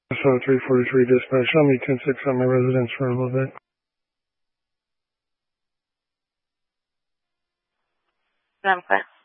So 343 dispatch, show me 10-6 on my residence for a little bit. Number.